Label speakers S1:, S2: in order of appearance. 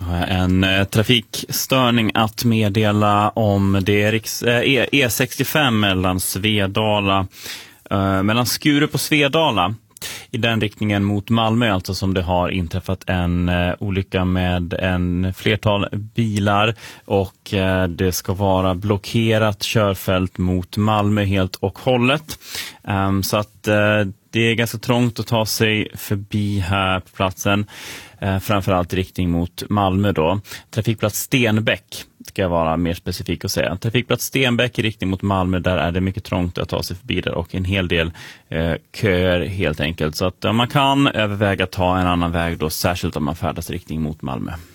S1: En trafikstörning att meddela om det är E65 mellan Svedala, mellan Skurup och Svedala. I den riktningen mot Malmö, alltså, som det har inträffat en olycka med en flertal bilar, och det ska vara blockerat körfält mot Malmö helt och hållet. Så att det är ganska trångt att ta sig förbi här på platsen, framförallt i riktning mot Malmö då. Trafikplats Stenbäck ska jag vara mer specifik och säga. Trafikplats Stenbäck i riktning mot Malmö, där är det mycket trångt att ta sig förbi där och en hel del köer helt enkelt. Så att man kan överväga att ta en annan väg då, särskilt om man färdas i riktning mot Malmö.